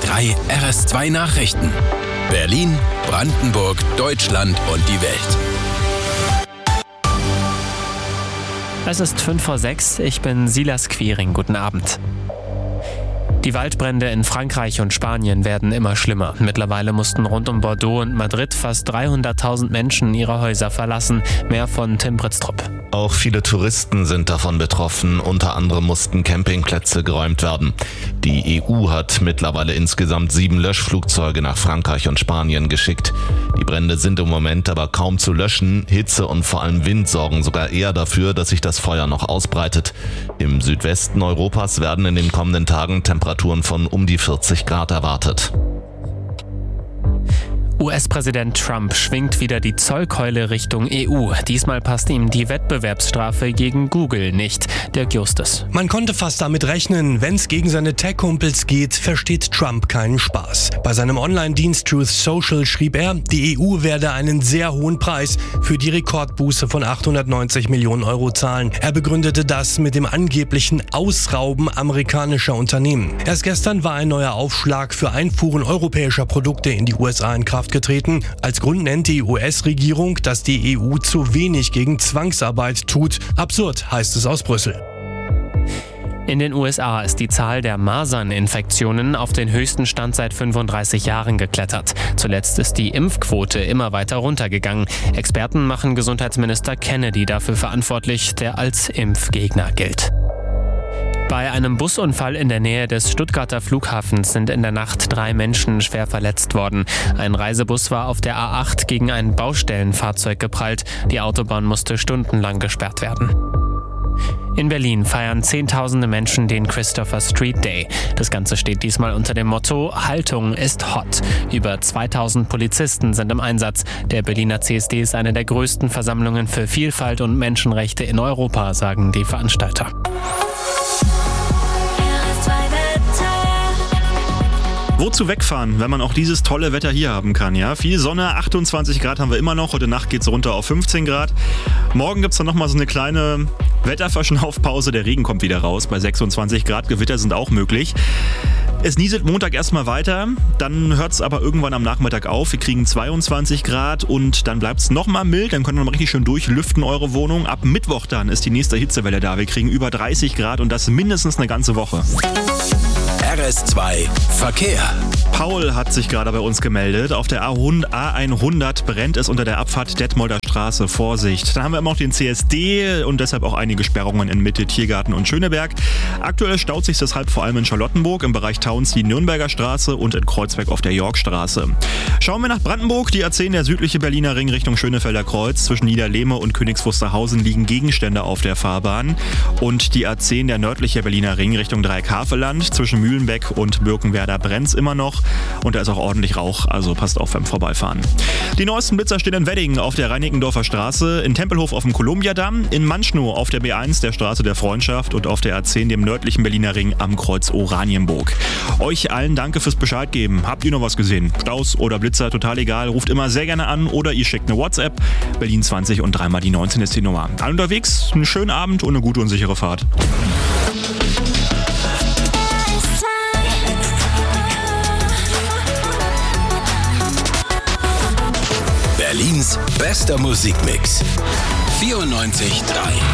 3 RS2 Nachrichten. Berlin, Brandenburg, Deutschland und die Welt. Es ist 5:06 ich bin Silas Quiring. Guten Abend. Die Waldbrände in Frankreich und Spanien werden immer schlimmer. Mittlerweile mussten rund um Bordeaux und Madrid fast 300.000 Menschen ihre Häuser verlassen. Mehr von Tim Britztrup. Auch viele Touristen sind davon betroffen. Unter anderem mussten Campingplätze geräumt werden. Die EU hat mittlerweile insgesamt 7 Löschflugzeuge nach Frankreich und Spanien geschickt. Die Brände sind im Moment aber kaum zu löschen. Hitze und vor allem Wind sorgen sogar eher dafür, dass sich das Feuer noch ausbreitet. Im Südwesten Europas werden in den kommenden Tagen Temperaturen von um die 40 Grad erwartet. US-Präsident Trump schwingt wieder die Zollkeule Richtung EU. Diesmal passt ihm die Wettbewerbsstrafe gegen Google nicht. Dirk Justus. Man konnte fast damit rechnen, wenn es gegen seine Tech-Kumpels geht, versteht Trump keinen Spaß. Bei seinem Online-Dienst Truth Social schrieb er, die EU werde einen sehr hohen Preis für die Rekordbuße von 890 Millionen Euro zahlen. Er begründete das mit dem angeblichen Ausrauben amerikanischer Unternehmen. Erst gestern war ein neuer Aufschlag für Einfuhren europäischer Produkte in die USA in Kraft getreten. Als Grund nennt die US-Regierung, dass die EU zu wenig gegen Zwangsarbeit tut. Absurd, heißt es aus Brüssel. In den USA ist die Zahl der Maserninfektionen auf den höchsten Stand seit 35 Jahren geklettert. Zuletzt ist die Impfquote immer weiter runtergegangen. Experten machen Gesundheitsminister Kennedy dafür verantwortlich, der als Impfgegner gilt. Bei einem Busunfall in der Nähe des Stuttgarter Flughafens sind in der Nacht 3 Menschen schwer verletzt worden. Ein Reisebus war auf der A8 gegen ein Baustellenfahrzeug geprallt. Die Autobahn musste stundenlang gesperrt werden. In Berlin feiern Zehntausende Menschen den Christopher Street Day. Das Ganze steht diesmal unter dem Motto Haltung ist hot. Über 2000 Polizisten sind im Einsatz. Der Berliner CSD ist eine der größten Versammlungen für Vielfalt und Menschenrechte in Europa, sagen die Veranstalter. Wozu wegfahren, wenn man auch dieses tolle Wetter hier haben kann, ja? Viel Sonne, 28 Grad haben wir immer noch. Heute Nacht geht's runter auf 15 Grad. Morgen gibt's dann nochmal so eine kleine Wetterverschnaufpause. Der Regen kommt wieder raus bei 26 Grad. Gewitter sind auch möglich. Es nieselt Montag erstmal weiter, dann hört es aber irgendwann am Nachmittag auf. Wir kriegen 22 Grad und dann bleibt es nochmal mild. Dann könnt ihr noch mal richtig schön durchlüften eure Wohnung. Ab Mittwoch dann ist die nächste Hitzewelle da. Wir kriegen über 30 Grad und das mindestens eine ganze Woche. RS2 Verkehr. Paul hat sich gerade bei uns gemeldet. Auf der A100 brennt es unter der Abfahrt Detmolder Straße. Vorsicht. Dann haben wir immer noch den CSD und deshalb auch einige Sperrungen in Mitte, Tiergarten und Schöneberg. Aktuell staut sich deshalb vor allem in Charlottenburg, im Bereich Towns die Nürnberger Straße und in Kreuzberg auf der Yorkstraße. Schauen wir nach Brandenburg. Die A10, der südliche Berliner Ring Richtung Schönefelder Kreuz. Zwischen Niederlehme und Königs Wusterhausen liegen Gegenstände auf der Fahrbahn. Und die A10, der nördliche Berliner Ring Richtung Dreieckhaveland. Zwischen Mühlenbeck und Birkenwerder brennt's immer noch. Und da ist auch ordentlich Rauch, also passt auf beim Vorbeifahren. Die neuesten Blitzer stehen in Wedding auf der Reinickendorfer Straße, in Tempelhof auf dem Kolumbiadamm, in Manschnow auf der B1 der Straße der Freundschaft und auf der A10 dem nördlichen Berliner Ring am Kreuz Oranienburg. Euch allen danke fürs Bescheid geben. Habt ihr noch was gesehen? Staus oder Blitzer, total egal. Ruft immer sehr gerne an oder ihr schickt eine WhatsApp. Berlin 20 und 3 mal die 19 ist die Nummer. Alle unterwegs, einen schönen Abend und eine gute und sichere Fahrt. Berlins bester Musikmix. 94.3